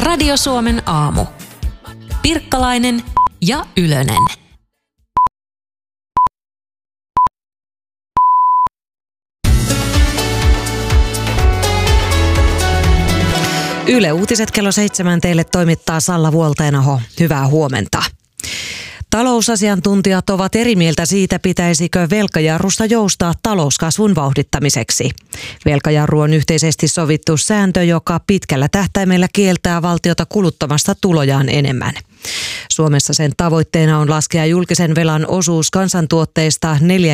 Radio Suomen aamu. Pirkkalainen ja Ylönen. Yle Uutiset kello 7 teille toimittaa Salla Vuolteenoho. Hyvää huomenta. Talousasiantuntijat ovat eri mieltä siitä, pitäisikö velkajarrusta joustaa talouskasvun vauhdittamiseksi. Velkajarru on yhteisesti sovittu sääntö, joka pitkällä tähtäimellä kieltää valtiota kuluttamasta tulojaan enemmän. Suomessa sen tavoitteena on laskea julkisen velan osuus kansantuotteista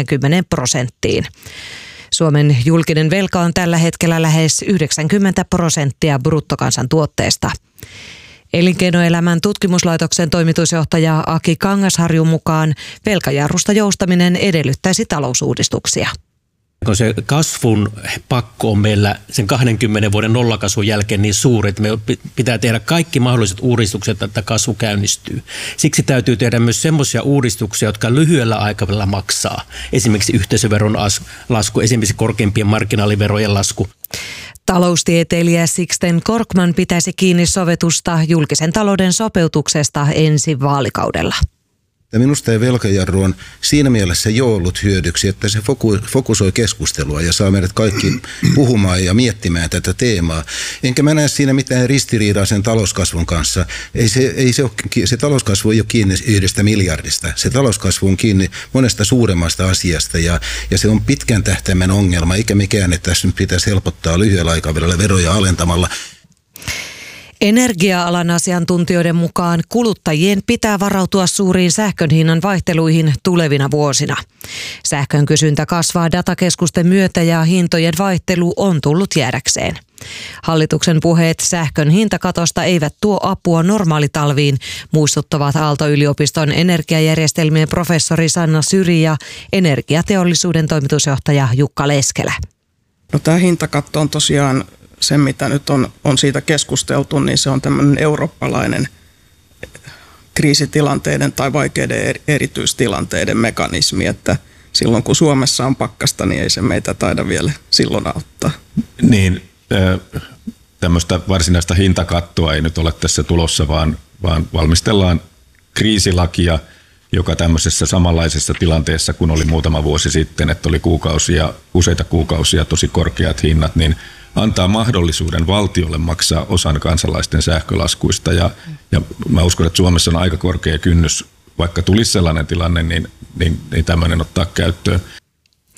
40%. Suomen julkinen velka on tällä hetkellä lähes 90% bruttokansantuotteesta. Elinkeinoelämän tutkimuslaitoksen toimitusjohtaja Aki Kangasharjun mukaan velkajarrusta joustaminen edellyttäisi talousuudistuksia. Kun se kasvun pakko on meillä sen 20 vuoden nollakasvun jälkeen niin suuri, että me pitää tehdä kaikki mahdolliset uudistukset, että kasvu käynnistyy. Siksi täytyy tehdä myös semmoisia uudistuksia, jotka lyhyellä aikavälillä maksaa. Esimerkiksi yhteisöveron lasku, esimerkiksi korkeimpien marginaaliverojen lasku. Taloustieteilijä Sixten Korkman pitäisi kiinni sovitusta julkisen talouden sopeutuksesta ensi vaalikaudella. Ja minusta velkajarru on siinä mielessä jo ollut hyödyksi, että se fokusoi keskustelua ja saa meidät kaikki puhumaan ja miettimään tätä teemaa. Enkä mä näe siinä mitään ristiriidaa sen talouskasvun kanssa. Se talouskasvu ei ole kiinni 1 miljardista. Se talouskasvu on kiinni monesta suuremmasta asiasta ja se on pitkän tähtäimen ongelma, eikä mikään, että tässä nyt pitäisi helpottaa lyhyellä aikavälillä veroja alentamalla. Energia-alan asiantuntijoiden mukaan kuluttajien pitää varautua suuriin sähkön hinnan vaihteluihin tulevina vuosina. Sähkön kysyntä kasvaa datakeskusten myötä ja hintojen vaihtelu on tullut jäädäkseen. Hallituksen puheet sähkön hintakatosta eivät tuo apua normaalitalviin, muistuttavat Aalto-yliopiston energiajärjestelmien professori Sanna Syri ja energiateollisuuden toimitusjohtaja Jukka Leskelä. No, tämä hintakatto on tosiaan se, mitä nyt on siitä keskusteltu, niin se on tämmöinen eurooppalainen kriisitilanteiden tai vaikeiden erityistilanteiden mekanismi, että silloin kun Suomessa on pakkasta, niin ei se meitä taida vielä silloin auttaa. Niin, tämmöistä varsinaista hintakattoa ei nyt ole tässä tulossa, vaan valmistellaan kriisilakia, joka tämmöisessä samanlaisessa tilanteessa, kun oli muutama vuosi sitten, että oli useita kuukausia tosi korkeat hinnat, niin antaa mahdollisuuden valtiolle maksaa osan kansalaisten sähkölaskuista ja mä uskon, että Suomessa on aika korkea kynnys, vaikka tulisi sellainen tilanne, niin tämmöinen ottaa käyttöön.